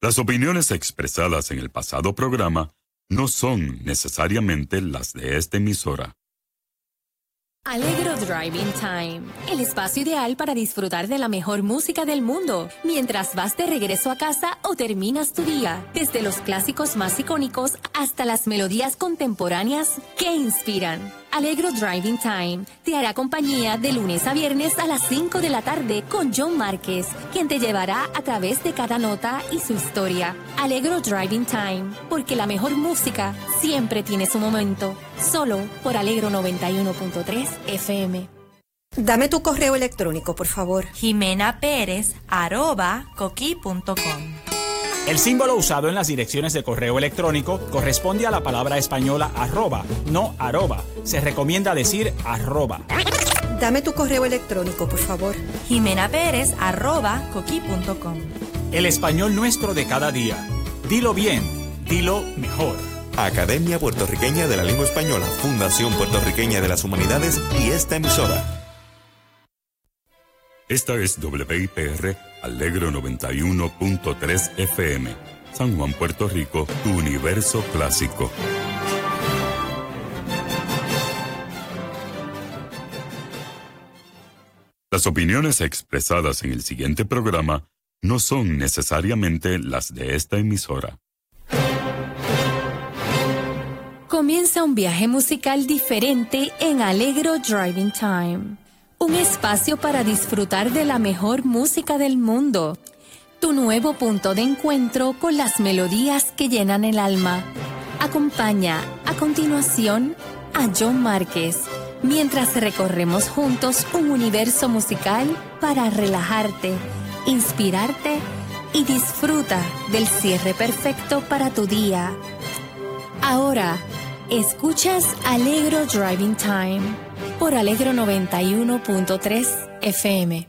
Las opiniones expresadas en el pasado programa no son necesariamente las de esta emisora. Alegro Driving Time, el espacio ideal para disfrutar de la mejor música del mundo mientras vas de regreso a casa o terminas tu día, desde los clásicos más icónicos hasta las melodías contemporáneas que inspiran. Alegro Driving Time te hará compañía de lunes a viernes a las 5 de la tarde con John Márquez, quien te llevará a través de cada nota y su historia. Alegro Driving Time, porque la mejor música siempre tiene su momento. Solo por Alegro 91.3 FM. Dame tu correo electrónico, por favor. jimenaperez@coqui.com. El símbolo usado en las direcciones de correo electrónico corresponde a la palabra española arroba, no arroba. Se recomienda decir arroba. Dame tu correo electrónico, por favor. jimenaperez@coqui.com. El español nuestro de cada día. Dilo bien, dilo mejor. Academia Puertorriqueña de la Lengua Española, Fundación Puertorriqueña de las Humanidades y esta emisora. Esta es WIPR Alegro 91.3 FM, San Juan, Puerto Rico, tu universo clásico. Las opiniones expresadas en el siguiente programa no son necesariamente las de esta emisora. Comienza un viaje musical diferente en Alegro Driving Time. Un espacio para disfrutar de la mejor música del mundo. Tu nuevo punto de encuentro con las melodías que llenan el alma. Acompaña a continuación a John Márquez, mientras recorremos juntos un universo musical para relajarte, inspirarte y disfruta del cierre perfecto para tu día. Ahora, escuchas Alegro Driving Time por Alegro 91.3 FM.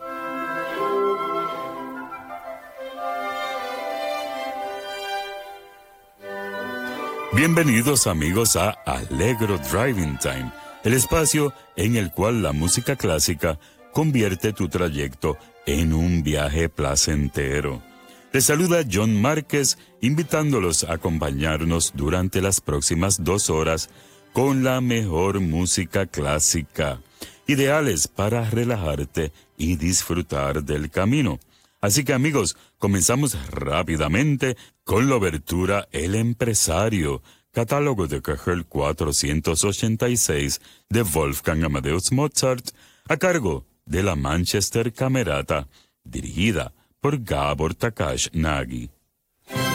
Bienvenidos amigos a Alegro Driving Time, el espacio en el cual la música clásica convierte tu trayecto en un viaje placentero. Les saluda John Márquez, invitándolos a acompañarnos durante las próximas 2 horas con la mejor música clásica, ideales para relajarte y disfrutar del camino. Así que amigos, comenzamos rápidamente con la obertura El Empresario, catálogo de Köchel 486 de Wolfgang Amadeus Mozart, a cargo de la Manchester Camerata, dirigida por Gábor Takács Nagy.